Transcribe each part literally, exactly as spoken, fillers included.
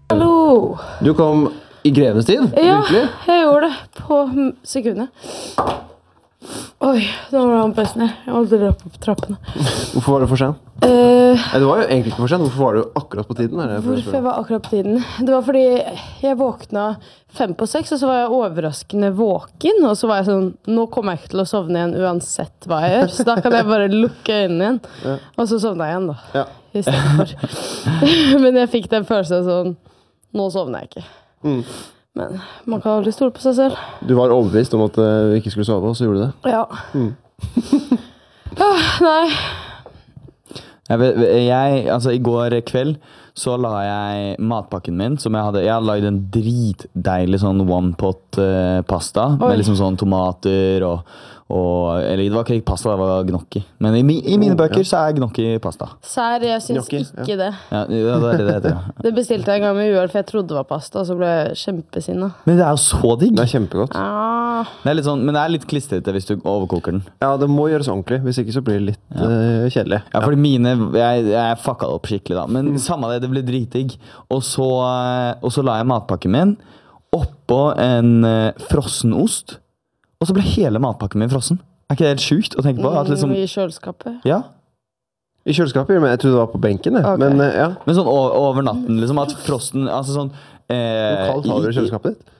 Hallo! Du kom i grevens tid, ja, virkelig? Ja, jeg gjorde det på sekundet. Oi, nå var det best ned. Jeg måtte dra opp trappene. Hvorfor var det for sent? Uh, Nei, det var jo egentlig ikke for sent. Hvorfor var du akkurat på tiden? Her, hvorfor jeg var akkurat på tiden? Det var fordi jeg våkna fem på seks, og så var jeg overraskende våken, og så var jeg sånn, nå kommer jeg ikke til å sovne igjen uansett hva jeg gjør, så da kan jeg bare lukke øynene igjen. Ja. Og så sovna jeg igjen da, ja. I stedet for. Men jeg fikk den følelsen sånn, nå sovner jeg ikke. Mm. Men man kan aldri stole på seg selv. Du var overbevist om at vi ikke skulle sove, og så gjorde du det? Ja. Mm. ah, nei. Jeg, vet, jeg, altså I går kveld så la jeg matpakken min, som jeg hadde, jeg hadde laget en dritdeilig sånn one pot uh, pasta, Oi. Med liksom sånn tomater og, og, eller det var ikke pasta, det var gnocchi. Men i, i mine bøker ja. Så er gnocchi pasta. Sær, jeg synes gnocchi, ikke ja. Det. Ja, det er det det heter, ja. Det bestilte jeg en gang med uheld, for jeg trodde det var pasta, og så ble jeg kjempesinna. Men det er jo så digg. Det er kjempegodt. Ah. Det er litt sånn, men det er litt klistrete hvis du overkoker den. Ja, det må gjøres ordentlig, hvis ikke så blir det litt ja. uh, kjedelig. Ja, fordi mine, jeg, jeg fucka det opp skikkelig da, men mm. samme det, det ble dritdigg. Og så, og så la jeg matpakken min oppå en uh, frossen ost, og så ble hele matpakken min frossen. Er ikke det helt sjukt å tenke på? At liksom, I kjøleskapet? Ja. I kjøleskapet? Men jeg trodde det var på benken. Okay. Men, uh, ja. Men sånn over, over natten, liksom at frossen, altså sånn... Eh, Hvor kaldt har du i kjøleskapet ditt?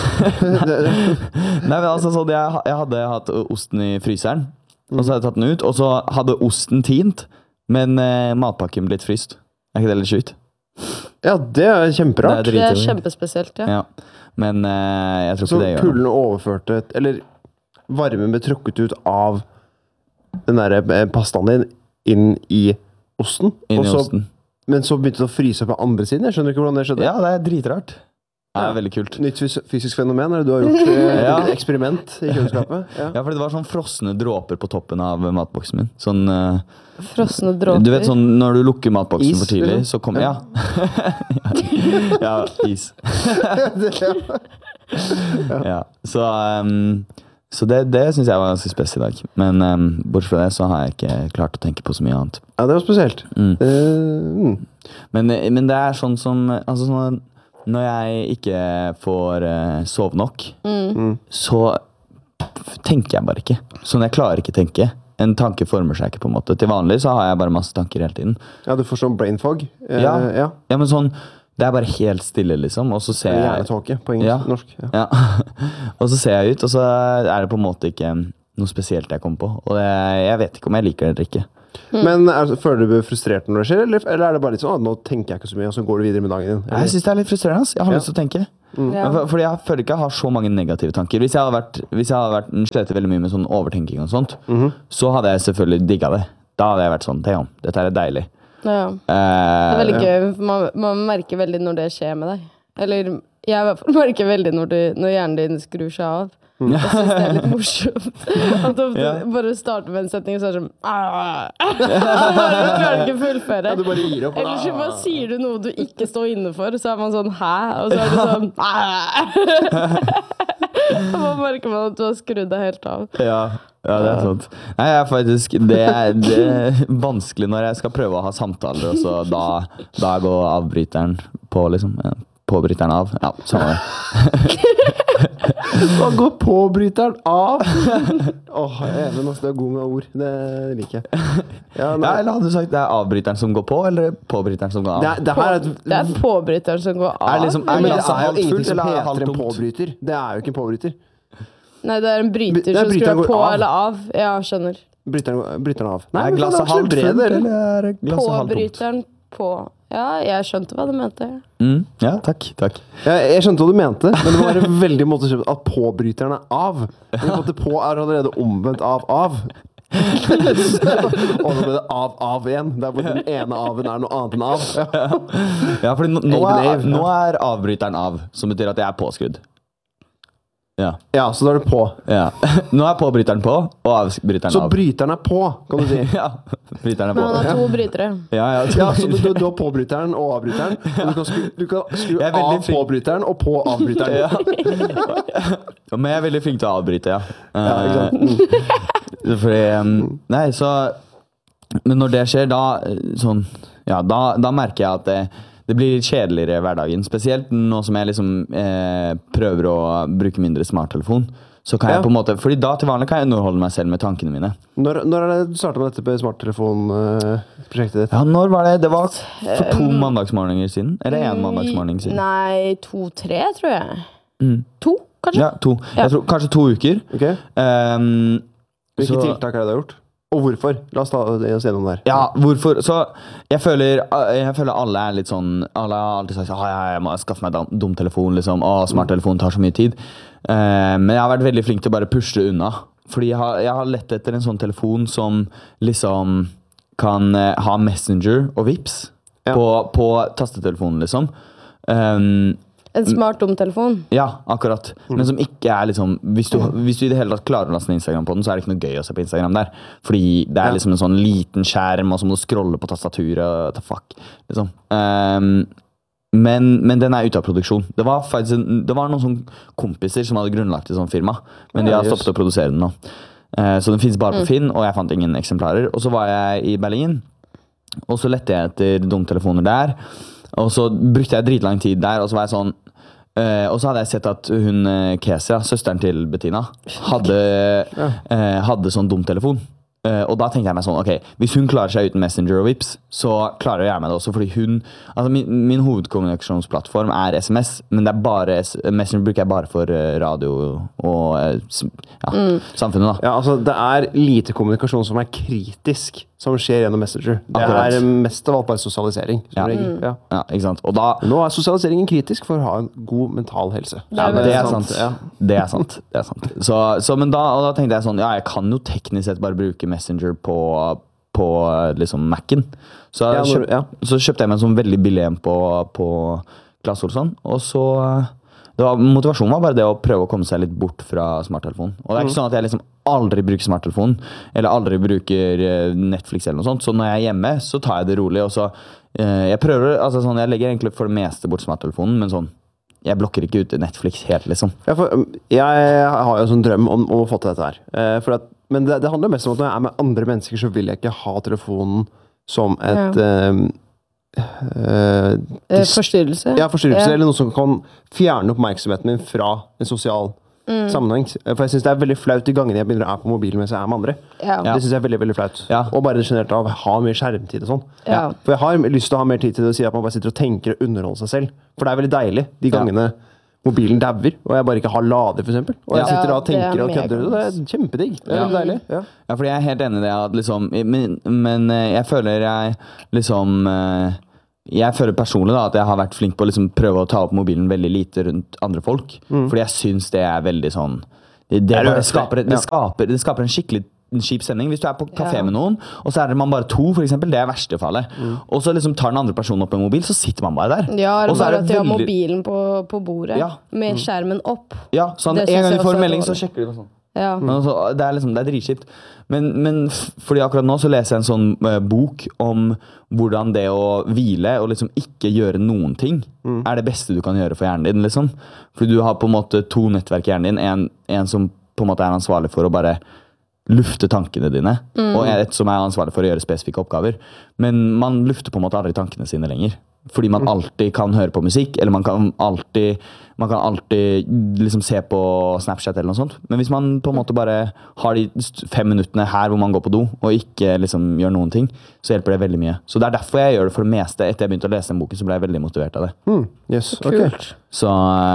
Nei, men altså sånn, jeg, jeg hadde hatt osten i fryseren, mm. og så hadde jeg tatt den ut, og så hadde osten tint, men eh, matpakken blitt fryst. Er ikke det litt sjukt? Ja, det er kjemperart. Det er, det er kjempespesielt, ja. ja. Men eh, jeg tror så ikke det gjør det. Så kulden overførte, eller varmen ble trukket ut av den der pastaen din inn i osten. Inn i så, osten. Men så begynte det å fryse på andre siden. Jeg skjønner ikke hvordan det skjedde. Ja, det er dritrart. Det er ja. Veldig kult. Nytt fysisk fenomen, er det du har gjort ja. Et eksperiment i kjøleskapet? Ja. Ja, for det var sånn frosne dråper på toppen av matboksen min. Sånn... Uh, frosne dråper? Du vet sånn, når du lukker matboksen is, for tidlig, liksom. Så kommer... Ja. ja, is. ja, så... Um, så det, det synes jeg var ganske spesielt i dag. Men um, bortsett fra det så har jeg ikke klart å tenke på så mye annet. Ja, det var spesielt. Mm. Uh, mm. Men, men det er sånn som... Altså sånn, når jeg ikke får uh, sove nok, mm. så tenker jeg bare ikke. Sånn, jeg klarer ikke tenke. En tanke former seg ikke på en måte. Til vanlig så har jeg bare masse tanker hele tiden. Ja, du får sånn brain fog. Uh, ja. ja. Ja, men sånn, det er bare helt stille liksom, og så ser jeg... Hjernetåke på engelsk, ja. Norsk. Ja. Ja. Og så ser jeg ut, og så er det på en måte ikke noe spesielt jeg kommer på. Og det, jeg vet ikke om jeg liker det eller ikke. Mm. Men er, føler du deg frustrert når det skjer, eller, eller er det bare litt sånn, nå tenker jeg ikke så mye, og så går du videre med dagen din? Eller? Jeg synes det er litt frustrerende, jeg har ja. Lyst til å tenke. Mm. Ja. For, fordi jeg føler ikke jeg har så mange negative tanker. Hvis jeg hadde vært, hvis jeg hadde vært sletet veldig mye med sånn overtenking og sånt, mm-hmm. så hadde jeg selvfølgelig digget det. Da hadde jeg vært sånn, damn, dette er deilig. Ja. Uh, det er veldig gøy, man, man merker veldig når det skjer med deg. Eller, jeg i hvert fall merker veldig når, du, når hjernen din skrur seg av. Mm. Jeg synes det er litt morsomt. At du ja. Bare starter med en setning så er det sånn du klarer ikke fullføre. Ja, du bare gir opp. Eller så bare sier du noe du ikke står inne for, så er man sånn hæ? Og så er du sånn og så merker man at du har skrudd deg helt av. Ja, ja det er sant. Nei, jeg er faktisk det er, det er vanskelig når jeg skal prøve å ha samtaler, og så da, da går avbryteren på liksom ja. Påbryteren av. Ja, samme det. Hva går påbryteren av? Åh, oh, Even, det er god med ord. Det liker jeg. Ja, ja, eller hadde du sagt det er avbryteren som går på, eller påbryteren som går av? Det er, det her er, et, det er påbryteren som går av. Er liksom, er men det er jo ingenting som heter en påbryter. Det er jo ikke en påbryter. Nei, det er en bryter som skrur på av. Eller av. Ja, skjønner. Bryteren, bryteren av. Nei, er glasset halvfullt, eller er glasset halvtomt? Påbryteren på. Ja, jeg skjønte hva du mente. Mm, ja, takk, takk. Ja, jeg skjønte hva du mente, men det var veldig måte at påbryteren er av. Måte på er allerede omvendt av av. Og nå ble det av av igjen. Der hvor den ene aven er noe annet enn av. Ja, ja fordi nå, nå, er, nå er avbryteren av, som betyr at jeg er påskrudd. Ja. Ja, så da er du på. Ja. Nå er påbryteren på, og avbryteren av. Så bryteren er på, kan du si. Ja, bryteren er på. Men han har to brytere. Ja, ja, ja så du, du har påbryteren og avbryteren. Og du kan skru, du kan skru av flink. Påbryteren og på avbryteren. Ja. Men jeg er veldig flink til å avbryte, ja. Ja, ikke sant? Mm. Fordi, um, nei, så... Men når det skjer, da, sånn, ja, da, da merker jeg at det, det blir kjedeligere i hverdagen. Spesielt nå som jeg liksom eh, prøver å bruke mindre smarttelefon. Så kan Ja. jeg på en måte, fordi da til vanlig kan jeg underholde meg selv med tankene mine. Når, når er det du startet med dette smarttelefonprosjektet ditt? Ja, når var det? Det var for to mandagsmorgener siden. Eller en mandagsmorgen siden. Nei, to-tre, tror jeg. Mm. To, kanskje? Ja, to. Ja. Jeg tror kanskje to uker. Ok. Um, Hvilke så- tiltak er det du har gjort? Og hvorfor? La oss ta oss gjennom det her. Ja, hvorfor? Så jeg føler, jeg føler alle er litt sånn. Alle har alltid sagt ah, ja, jeg må skaffe meg en dum telefon. Liksom. Å, smarttelefon tar så mye tid. Uh, men jeg har vært veldig flink til å bare pushe det unna. Fordi jeg har, jeg har lett etter en sånn telefon som liksom kan uh, ha Messenger og Vips Ja. på, på tastetelefonen, liksom. Um, En smart dum telefon. Ja, akkurat. Men som ikke er liksom hvis du, hvis du i det hele tatt klarer å laste ned Instagram på den, så er det ikke noe gøy å se på Instagram der. Fordi det er Ja. liksom en sånn liten skjerm, og så må du scrolle på tastaturet. Og, fuck, liksom. um, men, men den er ute av produksjon. Det var faktisk en, det var noen sånn kompiser som hadde grunnlagt et sånt firma, men de Ja, har just. stoppet å produsere den nå. Uh, så den finnes bare på Finn, og jeg fant ingen eksemplarer. Og så var jeg i Berlin, og så lette jeg etter dumtelefoner der. Og så brukte jeg dritlang tid der, og så var jeg sånn Uh, og så hadde jeg sett at hun uh, Kesia, søsteren til Bettina, hadde, uh, hadde sånn dum telefon. Uh, og da tenkte jeg meg sånn, ok, hvis hun klarer seg uten Messenger og Vips, så klarer jeg meg det også, fordi hun, altså min, min hovedkommunikasjonsplattform er S M S, men det er bare, Messenger bruker jeg bare for uh, radio og uh, s- ja, samfunnet da. Ja, altså Det er lite kommunikasjon som er kritisk, som skjer gjennom Messenger. Det Akkurat. er mest av alt bare sosialisering. Som Ja. regel. Ja. Ja, ikke sant? Og da, Nå er sosialiseringen kritisk for å ha en god mental helse. ja, Det er det er sant. sant. Ja. Det er sant. Det er sant. Så, så, men da, og da tenkte jeg sånn, ja, jeg kan jo teknisk sett bare bruke Messenger på, på liksom Mac'en. Så, Ja, når- kjøp, ja. så kjøpte jeg meg en sånn veldig billig en på, på Claes Olsson, og så det var, motivasjonen var bare det å prøve å komme seg litt bort fra smarttelefonen. Og det er ikke sånn at jeg liksom aldri bruker smarttelefonen, eller aldri bruker eh, Netflix eller noe sånt. Så når jeg er hjemme, så tar jeg det rolig, og så eh, jeg prøver, altså sånn, jeg legger egentlig for det meste bort smarttelefonen, men sånn, jeg blokker ikke ut Netflix helt, liksom. Ja, for, um, jeg har jo sånn drøm om, om å få til dette her. Eh, for at, men det, det handler mest om at når jeg er med andre mennesker, så vil jeg ikke ha telefonen som et um, eh, Eh, dis- forstyrrelse. ja, forstyrrelse, Ja. eller noe som kan fjerne oppmerksomheten min fra en sosial sammenheng. For jeg synes det er veldig flaut de gangene jeg begynner å være på mobilen mens jeg er med andre. Ja. Det synes jeg er veldig, veldig flaut. Ja. Og bare generelt av å ha mye skjermtid og sånn. Ja. For jeg har lyst til å ha mer tid til det å si at man bare sitter og tenker og underholder seg selv. For det er veldig deilig de Ja. gangene mobilen dauer, og jeg bare ikke har lader, for eksempel. Og jeg Ja. sitter da og Ja, det er tenker og kødder. mega og Det er kjempedigg. Det er Ja. veldig deilig. Ja. Ja, fordi jeg er helt enig i det, at liksom, men, men eh, jeg føler jeg liksom eh, Jeg føler personlig da at jeg har vært flink på å liksom prøve å ta opp mobilen veldig lite rundt andre folk. Fordi jeg syns det er veldig sånn Det, det, er bare røslig. skaper, det, Ja. skaper, det skaper en skikkelig en kjip stemning. Hvis du er på kafé Ja. med noen, og så er det man bare to, for eksempel, det er verste fallet. Og så liksom tar den andre personen opp en mobil, så sitter man bare der. Ja, Og eller så er bare det at de har veldig- mobilen på, på bordet, Ja. med skjermen opp. Ja, sånn, Det en synes gang jeg du får også en er melding, så dårlig. sjekker du det sånn. Ja. Men altså, det er liksom, det er dritkjipt. Men, men f- fordi akkurat nå så leser jeg en sånn eh, bok om hvordan det å hvile og liksom ikke gjøre noen ting er det beste du kan gjøre for hjernen din, liksom. Fordi du har på en måte to nettverk i hjernen din. En, en som på en måte er ansvarlig for å bare lufte tankene dine, og et som er ansvarlig for å gjøre spesifikke oppgaver. Men man lufter på en måte aldri tankene sine lenger. Fordi man alltid kan høre på musikk, eller man kan alltid, man kan alltid liksom se på Snapchat eller noe sånt. Men hvis man på en måte bare har de st- fem minuttene her hvor man går på do, og ikke liksom gjør noen ting, så hjelper det veldig mye. Så det er derfor jeg gjør det for det meste. Etter jeg begynte å lese den boken, så ble jeg veldig motivert av det. Mm, yes, ok. Kult. Så,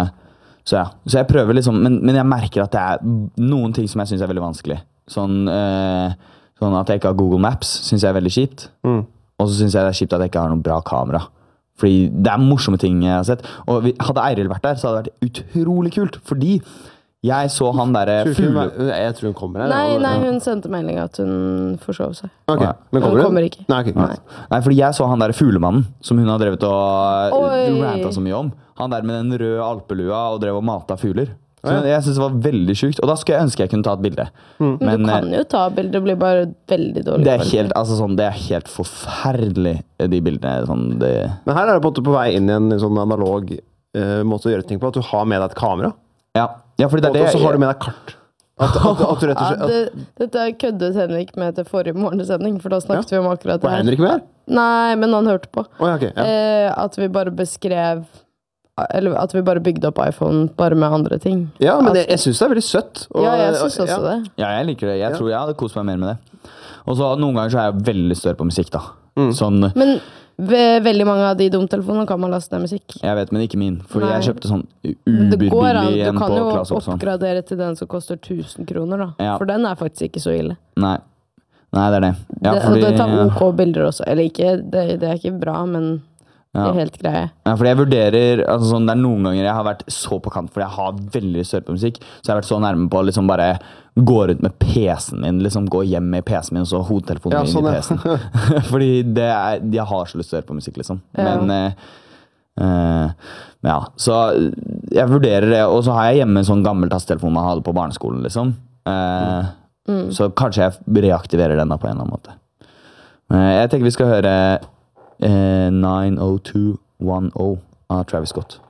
så ja. Så jeg prøver liksom, men, men jeg merker at det er noen ting som jeg synes er veldig vanskelig. Sånn, eh, sånn at jeg ikke har Google Maps, synes jeg er veldig kjipt. Mm. Og så synes jeg det er kjipt at jeg ikke har noe bra kamera. Fordi det er morsomme ting jeg har sett. Og vi, hadde Eiril vært der, så hadde det vært utrolig kult. Fordi jeg så han der Tror ikke fugle... hun, jeg tror hun kommer her. Nei, ja. nei, hun sendte melding at hun forsov seg. Ok, Ja. men kommer Hun hun? kommer ikke. Nei, ok, greit. Nei, fordi jeg så han der fuglemannen som hun har drevet og Oi. rantet så mye om. Han der med den røde alpelua og drev og matet fugler. Så Ja. jeg synes det var veldig sykt. Og da skulle jeg ønske jeg kunne ta et bilde. Men, Men, du kan jo ta bilder, det blir bare veldig dårlig. Det er kvalitet. helt, altså sånn, det er helt forferdelig, de bildene. Sånn, det, Men her er det på en måte på vei inn i en sånn analog eh, måte å gjøre ting på. At du har med deg et kamera, ja. ja, fordi det og er det så har du med deg kart. At, at, at du rett og Ja, slett at, det, dette køddet Henrik med til forrige morgensending, for da snakket vi om akkurat det Var her. Henrik med her? Nei, men han hørte på. Oh, ja, okay, ja. eh, At vi bare beskrev Eller at vi bare bygde opp iPhone bare med andre ting. Ja, men at, jeg, jeg synes det er veldig søtt. Og, ja, jeg synes også ja. det. Ja, jeg liker det. Jeg Ja. tror jeg hadde kost meg mer med det. Og så noen ganger så er jeg veldig lyst til å høre på musikk, da. Mm. Sånn, Men ved veldig mange av de dumtelefonene kan man laste ned musikk. jeg vet, men ikke min. Fordi Nei. jeg kjøpte sånn Men det går an, uberbillig du en kan på jo Claes Olsson. oppgradere til den som koster tusen kroner, da. Ja. For den er faktisk ikke så ille. Nei. Nei, det er det. Ja, det, fordi, og det tar OK bilder også. Eller ikke, det, det er ikke bra, men det ja. er helt greie. Ja, fordi jeg vurderer altså sånn, det er noen ganger jeg har vært så på kant, fordi jeg har veldig lyst til å høre på musikk, så jeg har vært så nærme på å liksom bare gå rundt med P C-en min, liksom gå hjem med P C-en min, og så hodetelefonen Ja, min sånn, inn i ja. P C-en. Fordi det er, jeg har så lyst til å høre på musikk, liksom. Ja. Men eh, eh, ja, så jeg vurderer det, og så har jeg hjemme en sånn gammel tastetelefon man hadde på barneskolen, liksom. Eh, Mm. Så kanskje jeg reaktiverer den da på en eller annen måte. Eh, jeg tenker vi skal høre eh, nine oh two one oh av Travis Scott.